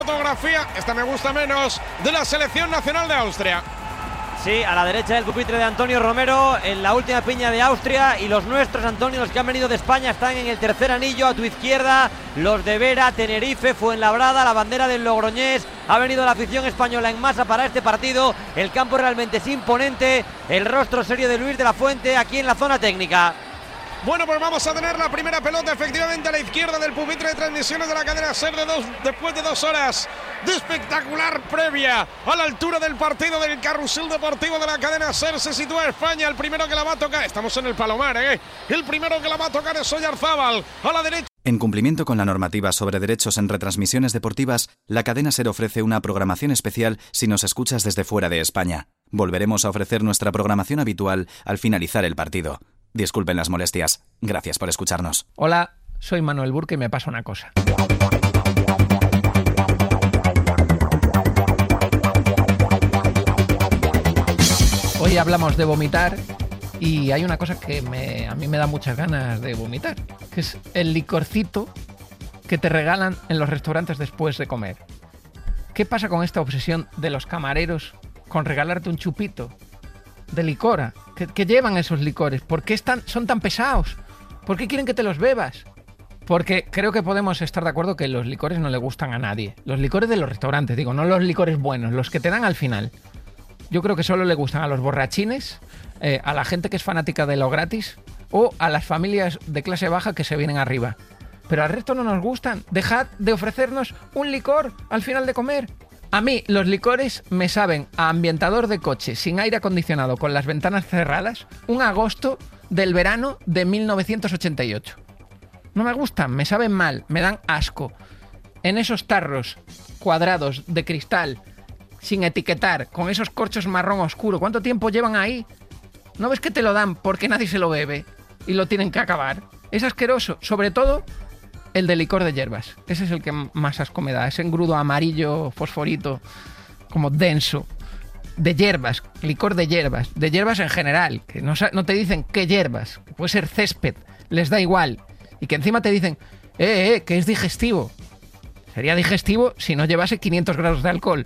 Fotografía, esta me gusta menos, de la selección nacional de Austria. Sí, a la derecha del pupitre de Antonio Romero, en la última piña de Austria, y los nuestros, Antonio, los que han venido de España, están en el tercer anillo. A tu izquierda, los de Vera, Tenerife, Fuenlabrada, la bandera del Logroñés. Ha venido la afición española en masa para este partido. El campo realmente es imponente, el rostro serio de Luis de la Fuente aquí en la zona técnica. Bueno, pues vamos a tener la primera pelota efectivamente a la izquierda del pupitre de transmisiones de la cadena SER después de 2 horas de espectacular previa a la altura del partido del carrusel deportivo de la cadena SER. Se sitúa España, el primero que la va a tocar, estamos en el Palomar, el primero que la va a tocar es Oyarzábal, a la derecha. En cumplimiento con la normativa sobre derechos en retransmisiones deportivas, la cadena SER ofrece una programación especial si nos escuchas desde fuera de España. Volveremos a ofrecer nuestra programación habitual al finalizar el partido. Disculpen las molestias. Gracias por escucharnos. Hola, soy Manuel Burke y me pasa una cosa. Hoy hablamos de vomitar y hay una cosa que a mí me da muchas ganas de vomitar, que es el licorcito que te regalan en los restaurantes después de comer. ¿Qué pasa con esta obsesión de los camareros con regalarte un chupito de licor? ¿Qué llevan esos licores? ¿Por qué son tan pesados? ¿Por qué quieren que te los bebas? Porque creo que podemos estar de acuerdo que los licores no le gustan a nadie. Los licores de los restaurantes, digo, no los licores buenos, los que te dan al final. Yo creo que solo le gustan a los borrachines, a la gente que es fanática de lo gratis o a las familias de clase baja que se vienen arriba. Pero al resto no nos gustan. Dejad de ofrecernos un licor al final de comer. A mí los licores me saben a ambientador de coche sin aire acondicionado con las ventanas cerradas un agosto del verano de 1988. No me gustan, me saben mal, me dan asco. En esos tarros cuadrados de cristal, sin etiquetar, con esos corchos marrón oscuro, ¿cuánto tiempo llevan ahí? ¿No ves que te lo dan porque nadie se lo bebe y lo tienen que acabar? Es asqueroso, sobre todo el de licor de hierbas. Ese es el que más asco me da. Ese engrudo amarillo, fosforito, como denso. De hierbas, licor de hierbas en general. Que no te dicen qué hierbas. Que puede ser césped, les da igual. Y que encima te dicen, que es digestivo. Sería digestivo si no llevase 500 grados de alcohol.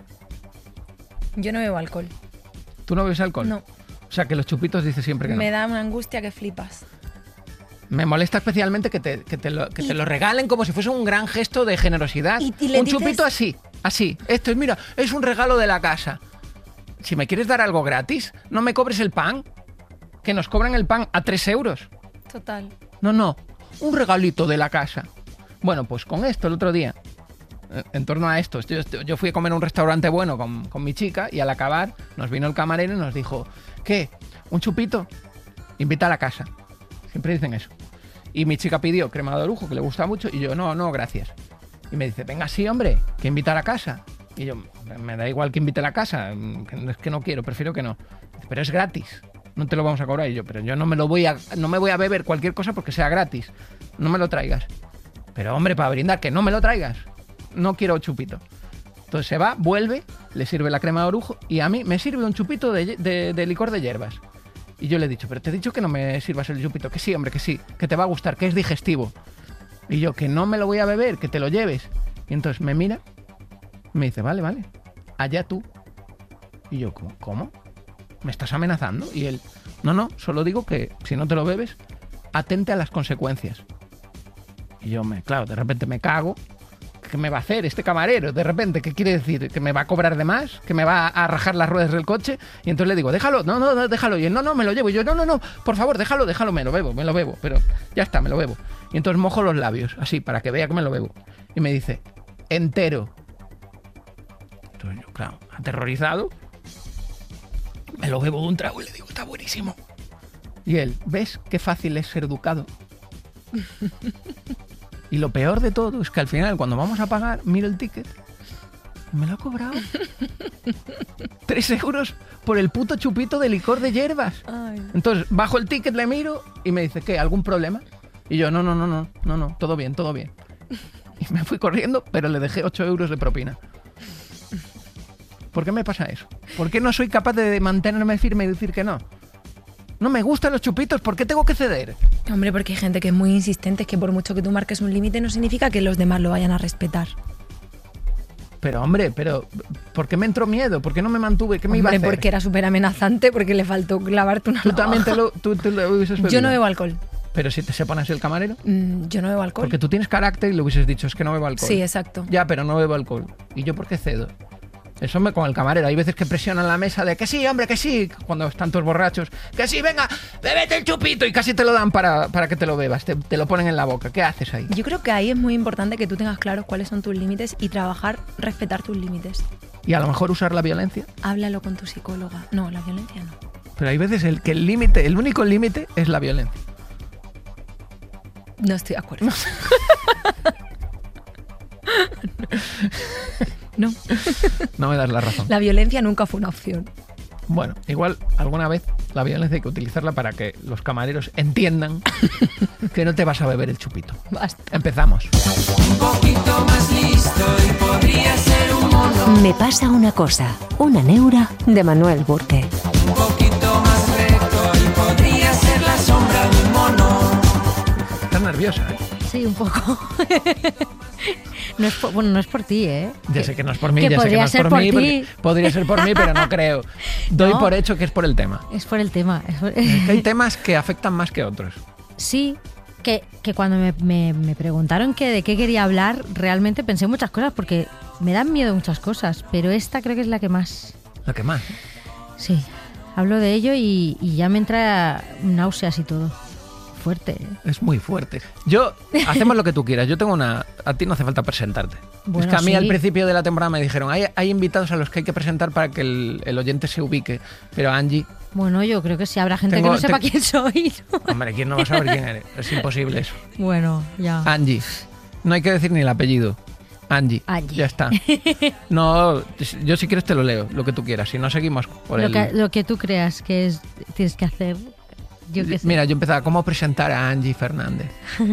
Yo no bebo alcohol. ¿Tú no bebes alcohol? No. O sea, que los chupitos dices siempre que no. Me da una angustia que flipas. Me molesta especialmente que te lo regalen como si fuese un gran gesto de generosidad. Un chupito así. Esto es, mira, es un regalo de la casa. Si me quieres dar algo gratis, no me cobres el pan. Que nos cobran el pan a 3 euros. Total. No. Un regalito de la casa. Bueno, pues con esto el otro día, en torno a esto, yo fui a comer a un restaurante bueno con mi chica y al acabar nos vino el camarero y nos dijo, ¿qué? ¿Un chupito? Invita a la casa. Siempre dicen eso. Y mi chica pidió crema de orujo, que le gusta mucho, y yo, no, gracias. Y me dice, venga, sí, hombre, que invita a la casa. Y yo, me da igual que invite a la casa, es que no quiero, prefiero que no. Dice, pero es gratis, no te lo vamos a cobrar. Y yo, pero yo no me voy a beber cualquier cosa porque sea gratis. No me lo traigas. Pero, hombre, para brindar, que no me lo traigas. No quiero chupito. Entonces se va, vuelve, le sirve la crema de orujo, y a mí me sirve un chupito de licor de hierbas. Y yo le he dicho, pero te he dicho que no me sirvas el chupito. Que sí, hombre, que sí, que te va a gustar, que es digestivo. Y yo, que no me lo voy a beber, que te lo lleves. Y entonces me mira, me dice, vale, allá tú. Y yo, ¿cómo? ¿Me estás amenazando? Y él, no, solo digo que si no te lo bebes, atente a las consecuencias. Y yo, claro, de repente me cago. ¿Qué me va a hacer este camarero? De repente, ¿qué quiere decir? ¿Que me va a cobrar de más? ¿Que me va a rajar las ruedas del coche? Y entonces le digo, déjalo, no, déjalo. Y él, no, me lo llevo. Y yo, no, por favor, déjalo, me lo bebo. Pero ya está, me lo bebo. Y entonces mojo los labios, así, para que vea que me lo bebo. Y me dice, entero. Entonces yo, claro, aterrorizado, me lo bebo de un trago y le digo, está buenísimo. Y él, ¿ves qué fácil es ser educado? Y lo peor de todo es que al final, cuando vamos a pagar, miro el ticket y me lo ha cobrado. 3 euros por el puto chupito de licor de hierbas. Ay. Entonces, bajo el ticket, le miro y me dice, ¿qué? ¿Algún problema? Y yo, no, todo bien. Y me fui corriendo, pero le dejé 8 euros de propina. ¿Por qué me pasa eso? ¿Por qué no soy capaz de mantenerme firme y decir que no? No me gustan los chupitos, ¿por qué tengo que ceder? Hombre, porque hay gente que es muy insistente, es que por mucho que tú marques un límite no significa que los demás lo vayan a respetar. Pero hombre, ¿por qué me entró miedo? ¿Por qué no me mantuve? ¿Qué me iba a Hombre, hacer? porque era súper amenazante, porque le faltó clavarte una ¿Tú también navaja. tú lo hubieses bebido? Yo no bebo alcohol. Pero si te se pone así el camarero. Yo no bebo alcohol. Porque tú tienes carácter y le hubieses dicho, es que no bebo alcohol. Sí, exacto. Ya, pero no bebo alcohol. ¿Y yo por qué cedo? Eso me con el camarero. Hay veces que presionan la mesa de que sí, hombre, que sí. Cuando están todos borrachos. Que sí, venga, bébete el chupito. Y casi te lo dan para que te lo bebas. Te lo ponen en la boca. ¿Qué haces ahí? Yo creo que ahí es muy importante que tú tengas claros cuáles son tus límites y trabajar, respetar tus límites. Y a lo mejor usar la violencia. Háblalo con tu psicóloga. No, la violencia no. Pero hay veces el límite, el único límite es la violencia. No estoy de acuerdo. No. No me das la razón. La violencia nunca fue una opción. Bueno, igual alguna vez la violencia hay que utilizarla para que los camareros entiendan que no te vas a beber el chupito. Basta. Empezamos. Un poquito más listo y podría ser un mono. Me pasa una cosa, una neura de Manuel Burke. Un poquito más recto y podría ser la sombra de un mono. Estás nerviosa, ¿eh? Sí, un poco. No es por, no es por ti, ¿eh? Ya sé que no es por mí, que ya sé que no es por mí. ti. Podría ser por mí, pero no creo. Doy No. por hecho que es por el tema. Es por el tema. Que hay temas que afectan más que otros. Sí, que cuando me preguntaron de qué quería hablar, realmente pensé muchas cosas porque me dan miedo muchas cosas, pero esta creo que es la que más. La que más. Sí, hablo de ello y ya me entra náuseas y todo. Fuerte, ¿eh? Es muy fuerte. Hacemos lo que tú quieras. Yo tengo una... A ti no hace falta presentarte. Bueno, es que a mí sí. al principio de la temporada me dijeron, hay invitados a los que hay que presentar para que el oyente se ubique. Pero Angie... Bueno, yo creo que sí, habrá gente que no sepa quién soy, ¿no? Hombre, ¿quién no va a saber quién eres? Es imposible eso. Bueno, ya. Angie. No hay que decir ni el apellido. Angie. Angie. Ya está. No, yo si quieres te lo leo, lo que tú quieras. Si no, seguimos por Lo que tú creas que tienes que hacer. Yo qué sé. Mira, yo empezaba, ¿cómo presentar a Angie Fernández?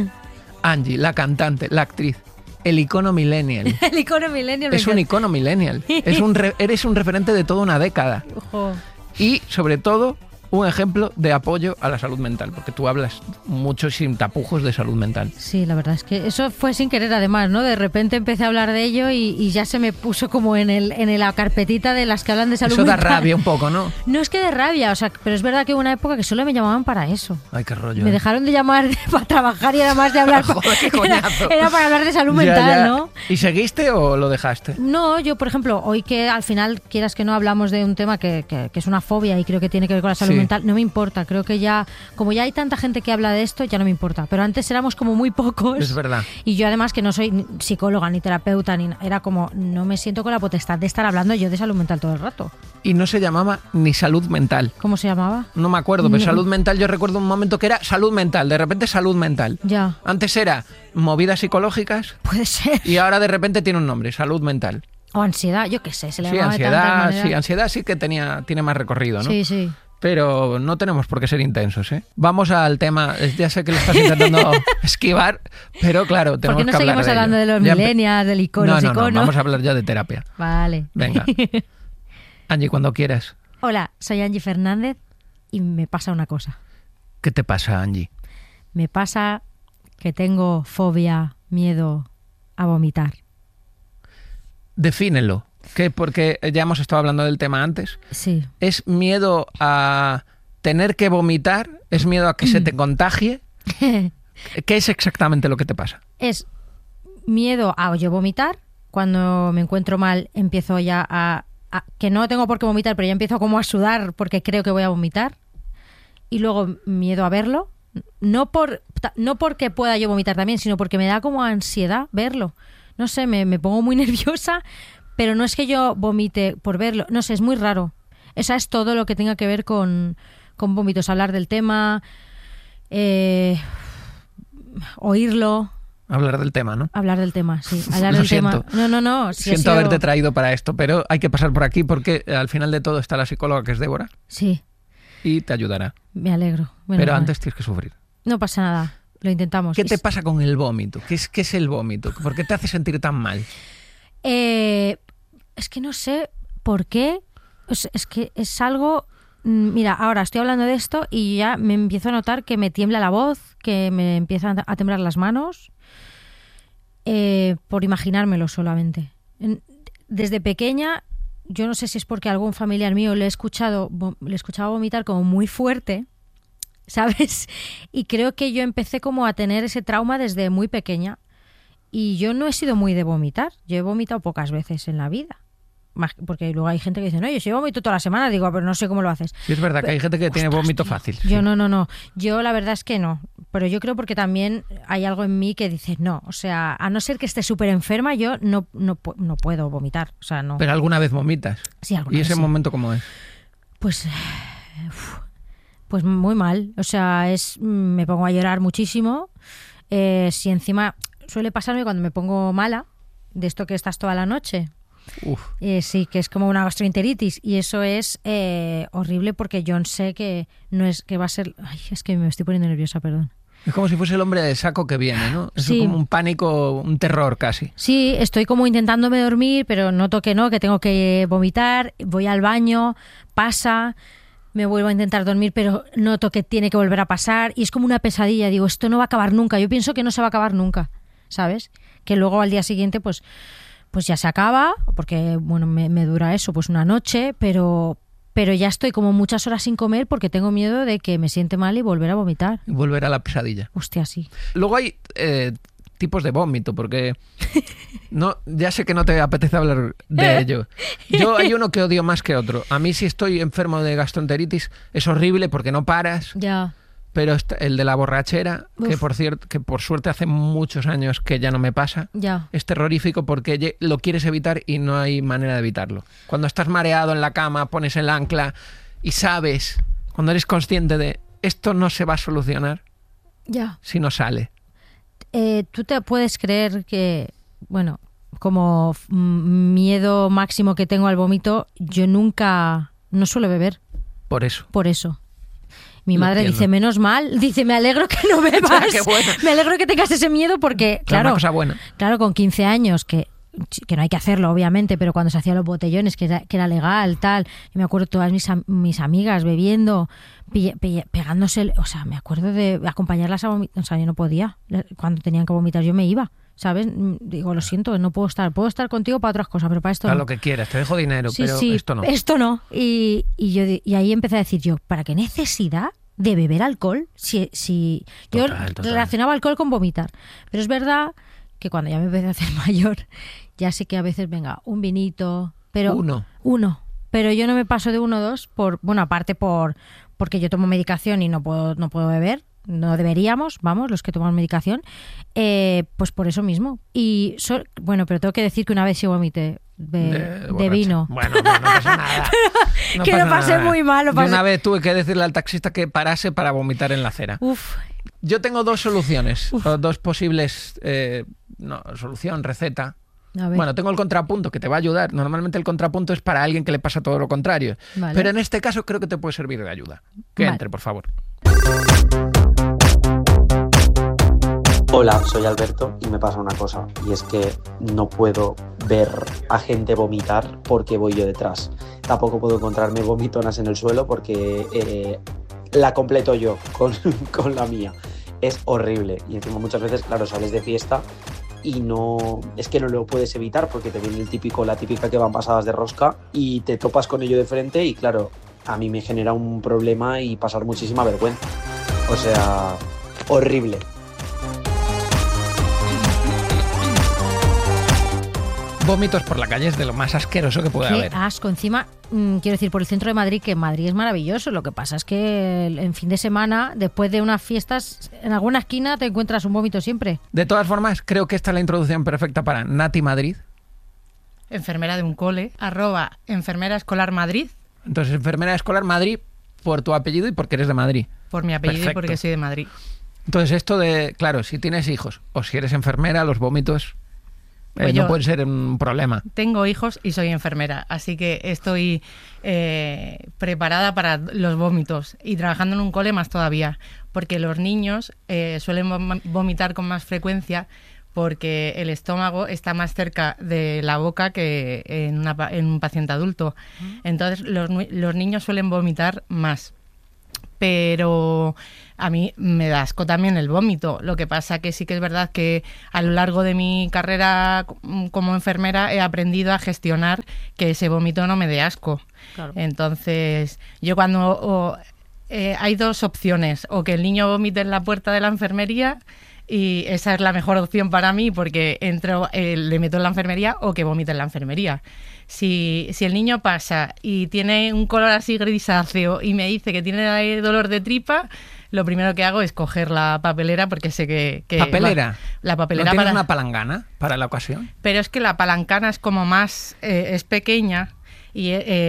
Angie, la cantante, la actriz, el icono millennial. El icono millennial. Es un icono millennial. Eres un referente de toda una década. Ojo. Y, sobre todo, un ejemplo de apoyo a la salud mental, porque tú hablas mucho sin tapujos de salud mental. Sí, la verdad es que eso fue sin querer además, ¿no? De repente empecé a hablar de ello y ya se me puso como en la carpetita de las que hablan de salud Eso da mental. rabia un poco, ¿no? No es que de rabia, o sea, pero es verdad que hubo una época que solo me llamaban para eso. Ay, qué rollo. Me dejaron de llamar para trabajar y además de hablar Joder, qué coñazo. era para hablar de salud Ya, mental, ya. ¿no? ¿Y seguiste o lo dejaste? No, yo por ejemplo, hoy que al final quieras que no hablamos de un tema que es una fobia y creo que tiene que ver con la salud Sí. mental, no me importa, creo que ya, como ya hay tanta gente que habla de esto, ya no me importa, pero antes éramos como muy pocos. Es verdad. Y yo además que no soy ni psicóloga ni terapeuta, era como, no me siento con la potestad de estar hablando yo de salud mental todo el rato. Y no se llamaba ni salud mental. ¿Cómo se llamaba? No me acuerdo, pero No. salud mental, yo recuerdo un momento que era salud mental, de repente salud mental. Ya, Antes era movidas psicológicas puede ser. y ahora de repente tiene un nombre, salud mental. O ansiedad, yo qué sé, se le Sí, llamaba de tantas ansiedad, maneras. sí, ansiedad sí que tiene más recorrido, ¿no? Sí, sí. Pero no tenemos por qué ser intensos, ¿eh? Vamos al tema, ya sé que lo estás intentando esquivar, pero claro, ¿Por tenemos qué no que hablar seguimos de hablando ello. de los Ya millennials, del icono, No, los no, no, iconos? vamos a hablar ya de terapia. Vale. Venga. Angie, cuando quieras. Hola, soy Angie Fernández y me pasa una cosa. ¿Qué te pasa, Angie? Me pasa que tengo fobia, miedo a vomitar. Defínelo. Porque ya hemos estado hablando del tema antes. Sí. ¿Es miedo a tener que vomitar? ¿Es miedo a que se te contagie? ¿Qué es exactamente lo que te pasa? Es miedo a yo vomitar. Cuando me encuentro mal empiezo ya que no tengo por qué vomitar, pero ya empiezo como a sudar porque creo que voy a vomitar. Y luego miedo a verlo. No porque pueda yo vomitar también, sino porque me da como ansiedad verlo. No sé, me pongo muy nerviosa, pero no es que yo vomite por verlo. No sé, es muy raro. Esa es todo lo que tenga que ver con vómitos. Hablar del tema, oírlo. Hablar del tema, ¿no? Hablar del tema, sí. Hablar Lo del siento. tema. No. Sí, Siento haberte traído para esto, pero hay que pasar por aquí porque al final de todo está la psicóloga que es Débora Sí, y te ayudará. me alegro. Bueno, pero vale. antes tienes que sufrir. No pasa nada, lo intentamos. ¿Qué te pasa con el vómito? ¿Qué es el vómito? ¿Por qué te hace sentir tan mal? Es que no sé por qué. Es que es algo... Mira, ahora estoy hablando de esto y ya me empiezo a notar que me tiembla la voz, que me empiezan a temblar las manos, por imaginármelo solamente. desde pequeña, yo no sé si es porque a algún familiar mío le escuchaba vomitar como muy fuerte, ¿sabes? Y creo que yo empecé como a tener ese trauma desde muy pequeña. Y yo no he sido muy de vomitar. Yo he vomitado pocas veces en la vida. Porque luego hay gente que dice, no, yo sí vomito toda la semana. Digo, pero no sé cómo lo haces. Sí, es verdad que hay gente que tiene vómito fácil. Yo sí. no. Yo la verdad es que no. Pero yo creo porque también hay algo en mí que dice, no. O sea, a no ser que esté súper enferma, yo no puedo vomitar. O sea, no. Pero alguna vez vomitas. Sí, alguna ¿Y vez ese sí. momento cómo es? Pues muy mal. O sea, me pongo a llorar muchísimo. Si encima suele pasarme cuando me pongo mala, de esto que estás toda la noche. Sí, que es como una gastroenteritis y eso es horrible porque yo sé que no es que va a ser... Ay, es que me estoy poniendo nerviosa, perdón. Es como si fuese el hombre de saco que viene, ¿no? Es Sí. como un pánico, un terror casi. Sí, estoy como intentándome dormir, pero noto que no, que tengo que vomitar, voy al baño, pasa, me vuelvo a intentar dormir, pero noto que tiene que volver a pasar y es como una pesadilla. Digo, esto no va a acabar nunca. Yo pienso que no se va a acabar nunca, ¿sabes? Que luego al día siguiente pues ya se acaba, porque bueno, me dura eso, pues una noche, pero ya estoy como muchas horas sin comer porque tengo miedo de que me siente mal y volver a vomitar. Y volver a la pesadilla. Hostia, sí. Luego hay tipos de vómito, porque no, ya sé que no te apetece hablar de ello. Yo hay uno que odio más que otro. A mí si estoy enfermo de gastroenteritis es horrible porque no paras. Ya. Pero el de la borrachera, que por cierto, que por suerte hace muchos años que ya no me pasa, Ya. es terrorífico porque lo quieres evitar y no hay manera de evitarlo. Cuando estás mareado en la cama, pones el ancla y sabes, cuando eres consciente de esto no se va a solucionar Ya. si no sale. Tú te puedes creer que, bueno, como miedo máximo que tengo al vómito, yo no suelo beber. Por eso. Por eso. Mi Lo madre entiendo. dice, menos mal, dice, me alegro que no bebas. Qué bueno. Me alegro que tengas ese miedo porque, Es claro, una cosa buena. claro, con 15 años, que no hay que hacerlo, obviamente, pero cuando se hacían los botellones, que era legal, tal, yo me acuerdo todas mis amigas bebiendo, pegándose, o sea, me acuerdo de acompañarlas a vomitar, o sea, yo no podía, cuando tenían que vomitar yo me iba, ¿sabes? Digo, lo siento, no puedo estar contigo para otras cosas, pero para esto Haz no. lo que quieras, te dejo dinero, Sí, pero sí, esto no. Esto no. Y ahí empecé a decir yo, ¿para qué necesidad de beber alcohol? Si yo Total. relacionaba alcohol con vomitar. Pero es verdad que cuando ya me empecé a hacer mayor, ya sé que a veces, venga, un vinito, pero uno. Pero yo no me paso de 1 o 2 aparte porque yo tomo medicación y no puedo beber. No deberíamos, vamos, los que tomamos medicación, pues por eso mismo. Y pero tengo que decir que una vez sí vomité de vino. Bueno, no pasa nada. Que lo pasé muy mal. Yo una vez tuve que decirle al taxista que parase para vomitar en la acera. Uf. Yo tengo 2 soluciones, o 2 posibles, solución, receta. A ver. Bueno, tengo el contrapunto que te va a ayudar. Normalmente el contrapunto es para alguien que le pasa todo lo contrario. Vale. Pero en este caso creo que te puede servir de ayuda. Que Vale. entre, por favor. Hola, soy Alberto y me pasa una cosa, y es que no puedo ver a gente vomitar porque voy yo detrás. Tampoco puedo encontrarme vomitonas en el suelo porque la completo yo con la mía. Es horrible y encima muchas veces, claro, sales de fiesta y es que no lo puedes evitar porque te viene la típica que van pasadas de rosca y te topas con ello de frente y claro, a mí me genera un problema y pasar muchísima vergüenza. O sea, horrible. Vómitos por la calle es de lo más asqueroso que puede Qué haber. asco. Encima, quiero decir, por el centro de Madrid, que Madrid es maravilloso. Lo que pasa es que en fin de semana, después de unas fiestas, en alguna esquina te encuentras un vómito siempre. De todas formas, creo que esta es la introducción perfecta para Nati Madrid. Enfermera de un cole, @enfermera escolar Madrid. Entonces, enfermera escolar Madrid por tu apellido y porque eres de Madrid. Por mi apellido Perfecto. y porque soy de Madrid. Entonces, esto de, claro, si tienes hijos o si eres enfermera, los vómitos Pues no yo pueden ser un problema. Tengo hijos y soy enfermera, así que estoy preparada para los vómitos y trabajando en un cole más todavía, porque los niños suelen vomitar con más frecuencia porque el estómago está más cerca de la boca que en un paciente adulto. Entonces los niños suelen vomitar más. pero a mí me da asco también el vómito. Lo que pasa que sí que es verdad que a lo largo de mi carrera como enfermera he aprendido a gestionar que ese vómito no me dé asco. Claro. Entonces, yo cuando... hay dos opciones, o que el niño vomite en la puerta de la enfermería, y esa es la mejor opción para mí porque le meto en la enfermería, o que vomite en la enfermería. Si el niño pasa y tiene un color así grisáceo y me dice que tiene dolor de tripa, lo primero que hago es coger la papelera porque sé que ¿Papelera? La papelera ¿No tienes una palangana para la ocasión? Pero es que la palancana es como más... es pequeña. Y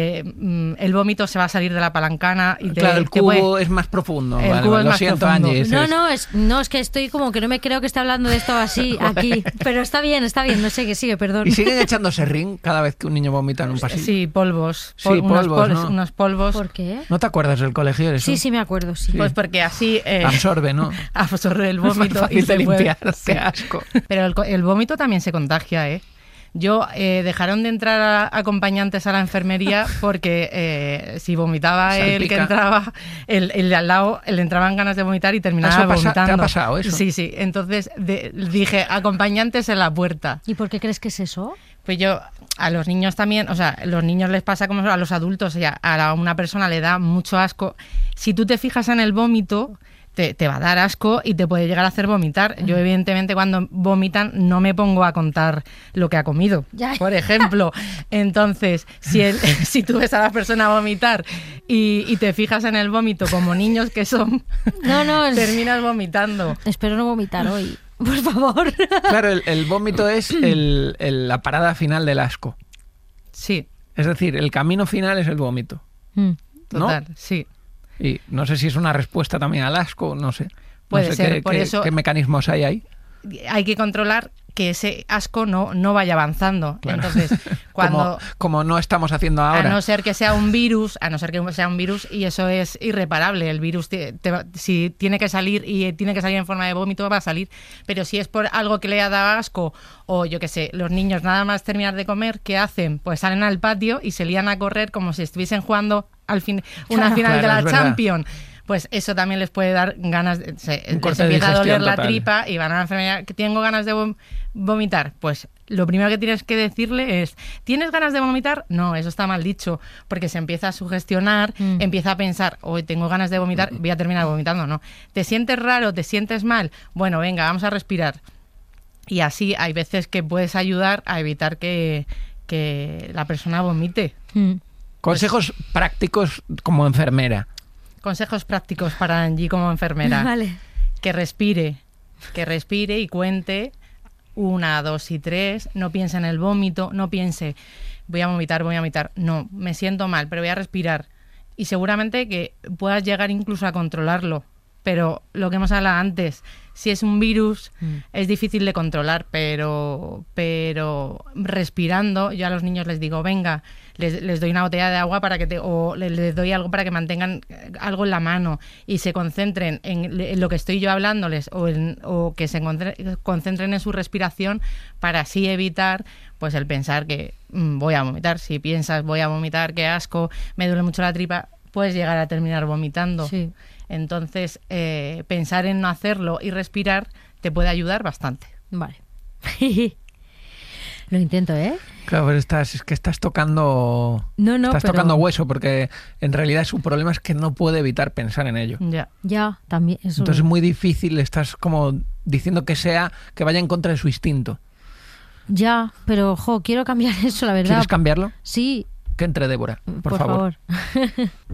el vómito se va a salir de la palancana y claro, el cubo es más profundo. El cubo es lo más siento, profundo. Angie. No, es que estoy como que no me creo que esté hablando de esto así aquí. Pero está bien, no sé qué sigue, perdón. ¿Y siguen echando serrín cada vez que un niño vomita en un pasillo? Sí, polvos. Sí, polvos, ¿no? Unos polvos. ¿Por qué? ¿No te acuerdas del colegio de eso? Sí, me acuerdo, sí. Pues porque así... absorbe, ¿no? Absorbe el vómito. Es más fácil y se de limpiar, puede... qué asco. Pero el vómito también se contagia, ¿eh? Yo dejaron de entrar acompañantes a la enfermería porque si vomitaba el que entraba, el de al lado le entraban ganas de vomitar y terminaba vomitando. ¿Te ha pasado eso? Sí. Entonces dije, acompañantes en la puerta. ¿Y por qué crees que es eso? Pues yo, a los niños también, o sea, a los niños les pasa como a los adultos, o sea, a una persona le da mucho asco. Si tú te fijas en el vómito... Te va a dar asco y te puede llegar a hacer vomitar. Yo, evidentemente, cuando vomitan no me pongo a contar lo que ha comido, por ejemplo. Entonces, si tú ves a la persona vomitar y te fijas en el vómito como niños que son, terminas vomitando. Espero no vomitar hoy, por favor. Claro, el vómito es la parada final del asco. Sí. Es decir, el camino final es el vómito. Total, ¿no? sí. Y no sé si es una respuesta también al asco, no sé. Puede ser, por eso... ¿Qué mecanismos hay ahí? Hay que controlar que ese asco no vaya avanzando. Claro. Entonces, cuando... como no estamos haciendo ahora. A no ser que sea un virus, y eso es irreparable. El virus, si tiene que salir y tiene que salir en forma de vómito, va a salir. Pero si es por algo que le ha dado asco, o yo qué sé, los niños nada más terminar de comer, ¿qué hacen? Pues salen al patio y se lían a correr como si estuviesen jugando una final de la Champions. Pues eso también les puede dar ganas, les empieza a doler la tripa y van a la enfermería, que tengo ganas de vomitar. Pues lo primero que tienes que decirle es, ¿tienes ganas de vomitar? No, eso está mal dicho, porque se empieza a sugestionar, empieza a pensar, hoy tengo ganas de vomitar, voy a terminar vomitando. No, ¿te sientes raro? ¿Te sientes mal? Bueno, venga, vamos a respirar. Y así hay veces que puedes ayudar a evitar que la persona vomite. Consejos prácticos como enfermera. Consejos prácticos para Angie como enfermera. Vale. Que respire y cuente 1, 2 y 3. No piense en el vómito, no piense voy a vomitar. No, me siento mal, pero voy a respirar. Y seguramente que puedas llegar incluso a controlarlo. Pero lo que hemos hablado antes, si es un virus, es difícil de controlar, pero respirando, yo a los niños les digo, venga, les doy una botella de agua o les doy algo para que mantengan algo en la mano y se concentren en lo que estoy yo hablándoles o que se concentren en su respiración para así evitar pues el pensar que voy a vomitar. Si piensas voy a vomitar, qué asco, me duele mucho la tripa, puedes llegar a terminar vomitando. Sí. Entonces, pensar en no hacerlo y respirar te puede ayudar bastante. Vale. Lo intento, ¿eh? Claro, pero estás tocando... tocando hueso, porque en realidad su problema es que no puede evitar pensar en ello. Ya, también. Eso... Entonces es muy difícil, estás como diciendo que vaya en contra de su instinto. Ya, pero quiero cambiar eso, la verdad. ¿Quieres cambiarlo? Sí. Que entre Débora, por favor.